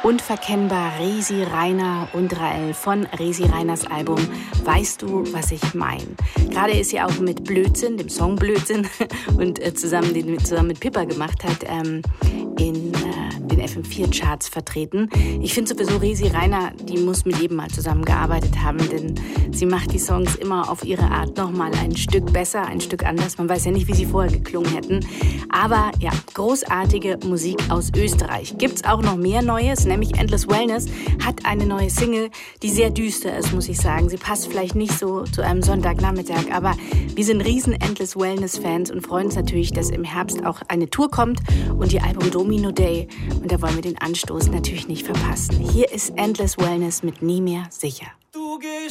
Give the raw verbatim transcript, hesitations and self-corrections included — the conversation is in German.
Unverkennbar Resi Reiner und Rael von Resi Reiners Album Weißt du, was ich mein? Gerade ist sie auch mit Blödsinn, dem Song Blödsinn, und äh, zusammen, den zusammen mit Pippa gemacht hat, ähm, in äh, den F M vier Charts vertreten. Ich finde sowieso, Resi Reiner, die muss mit jedem mal zusammengearbeitet haben, denn sie macht die Songs immer auf ihre Art nochmal ein Stück besser, ein Stück anders. Man weiß ja nicht, wie sie vorher geklungen hätten. Aber ja, großartige Musik aus Österreich. Gibt's auch noch mehr Neues, nämlich Endless Wellness hat eine neue Single, die sehr düster ist, muss ich sagen. Sie passt vielleicht nicht so zu einem Sonntagnachmittag, aber wir sind riesen Endless Wellness-Fans und freuen uns natürlich, dass im Herbst auch eine Tour kommt und ihr Album Domino Day. Und da wollen wir den Anstoß natürlich nicht verpassen. Hier ist Endless Wellness mit Nie mehr sicher. Du gehst